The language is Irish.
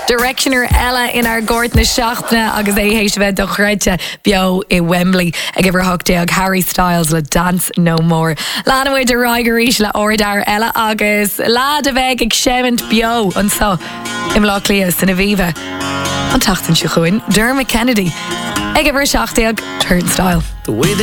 Directioner Ella in our gort na seachna agus é hééis bheith do chreite bio I Wembley ag iwwer hoogdeag Harry Styles le Dance No More. Lánahfuid de Raigeríis le ordar Ella agus lád a bheith ag sémant bio an so im lá clia san a bhíve. An tachtan se chuin Dermot Kennedy ag iwwer seachdeag Turnstile. The way that